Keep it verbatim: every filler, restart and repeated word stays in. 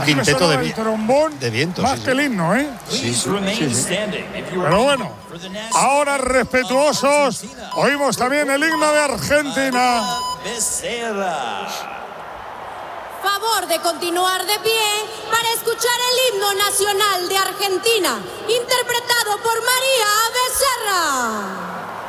quinteto de, vi trombón de viento. Más sí, que el himno, ¿eh? Sí, sí, sí, sí. Pero bueno, ahora respetuosos, oímos también el himno de Argentina. Favor de continuar de pie para escuchar el himno nacional de Argentina, interpretado por María Becerra.